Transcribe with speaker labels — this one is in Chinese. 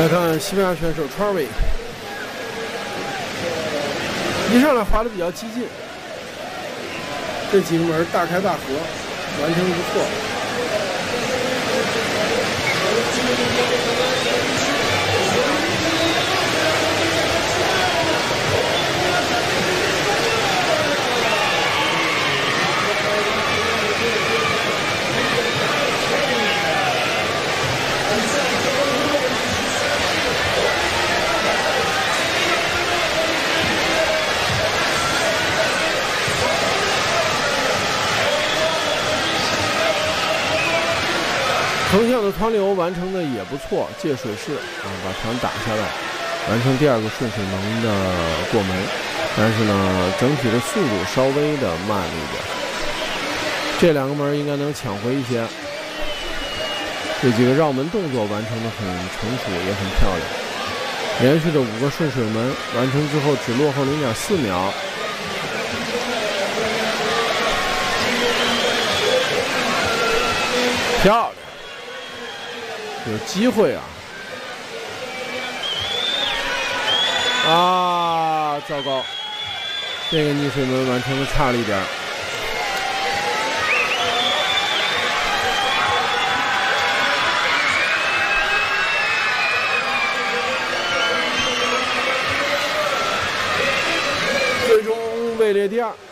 Speaker 1: 来看西班牙选手川维，一上来滑的比较激进，这几个门大开大合，完成不错。横向的湍流完成的也不错，借水式把船打下来，完成第二个顺水门的过门，但是呢，整体的速度稍微的慢了一点，这两个门应该能抢回一些。这几个绕门动作完成的很成熟，也很漂亮。连续的5个顺水门完成之后，只落后0.4秒。漂亮。有机会糟糕，这个逆水门完成的差了一点。最终位列第2。